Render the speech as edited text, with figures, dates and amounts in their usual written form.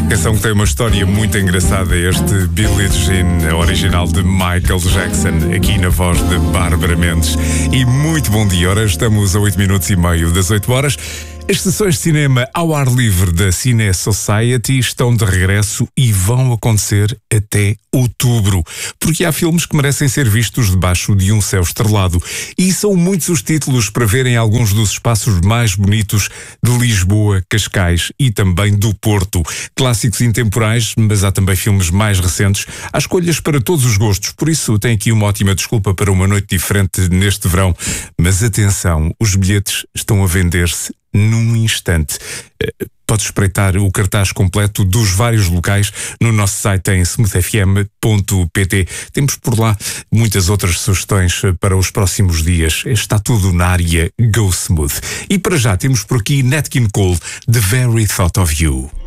Canção que tem uma história muito engraçada, este Billie Jean, original de Michael Jackson, aqui na voz de Bárbara Mendes. E muito bom dia, ora estamos a 8 minutos e meio das 8 horas. As sessões de cinema ao ar livre da Cine Society estão de regresso e vão acontecer até outubro, porque há filmes que merecem ser vistos debaixo de um céu estrelado. E são muitos os títulos para verem alguns dos espaços mais bonitos de Lisboa, Cascais e também do Porto. Clássicos intemporais, mas há também filmes mais recentes. Há escolhas para todos os gostos, por isso tem aqui uma ótima desculpa para uma noite diferente neste verão. Mas atenção, os bilhetes estão a vender-se num instante. Podes espreitar o cartaz completo dos vários locais no nosso site em smoothfm.pt. Temos por lá muitas outras sugestões para os próximos dias. Está tudo na área Go Smooth. E para já temos por aqui Nat King Cole, The Very Thought of You.